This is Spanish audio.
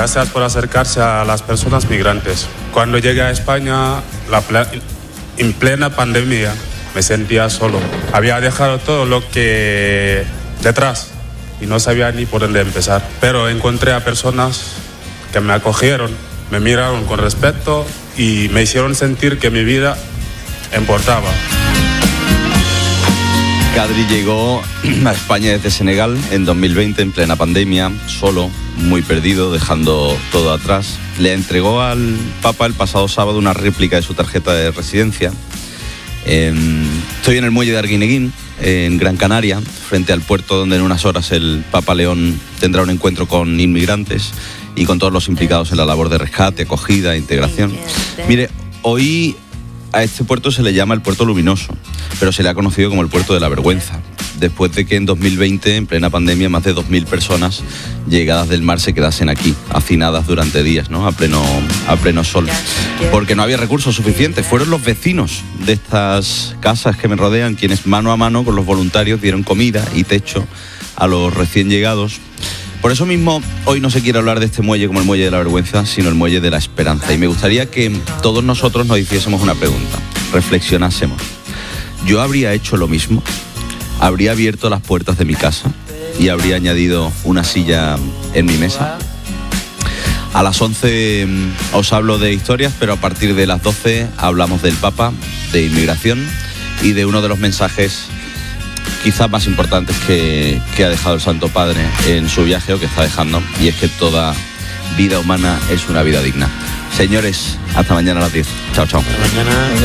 Gracias por acercarse a las personas migrantes. Cuando llegué a España, en plena pandemia, me sentía solo. Había dejado todo lo que detrás y no sabía ni por dónde empezar. Pero encontré a personas que me acogieron, me miraron con respeto y me hicieron sentir que mi vida importaba. Kadri llegó a España desde Senegal en 2020, en plena pandemia, solo, muy perdido, dejando todo atrás. Le entregó al Papa el pasado sábado una réplica de su tarjeta de residencia. Estoy en el muelle de Arguineguín, en Gran Canaria, frente al puerto donde en unas horas el Papa León tendrá un encuentro con inmigrantes y con todos los implicados en la labor de rescate, acogida e integración. Mire, hoy a este puerto se le llama el Puerto Luminoso, pero se le ha conocido como el Puerto de la Vergüenza, después de que en 2020, en plena pandemia, más de 2.000 personas llegadas del mar se quedasen aquí, hacinadas durante días, ¿no? a pleno sol, porque no había recursos suficientes. Fueron los vecinos de estas casas que me rodean quienes mano a mano con los voluntarios dieron comida y techo a los recién llegados. Por eso mismo, hoy no se quiere hablar de este muelle como el muelle de la vergüenza, sino el muelle de la esperanza. Y me gustaría que todos nosotros nos hiciésemos una pregunta, reflexionásemos. ¿Yo habría hecho lo mismo? ¿Habría abierto las puertas de mi casa y habría añadido una silla en mi mesa? A las 11 os hablo de historias, pero a partir de las 12 hablamos del Papa, de inmigración y de uno de los mensajes quizás más importantes que ha dejado el Santo Padre en su viaje o que está dejando, y es que toda vida humana es una vida digna. Señores, hasta mañana a las 10. Chao, chao. Hasta mañana.